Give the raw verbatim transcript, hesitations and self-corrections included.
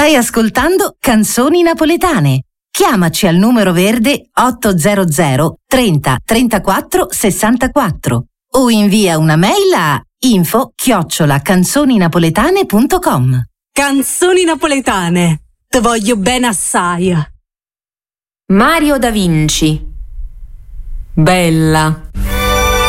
Stai ascoltando Canzoni Napoletane. Chiamaci al numero verde ottocento trenta trentaquattro sessantaquattro o invia una mail a info chiocciola canzoninapoletane punto com. Canzoni napoletane, te voglio bene assai. Mario Da Vinci. Bella.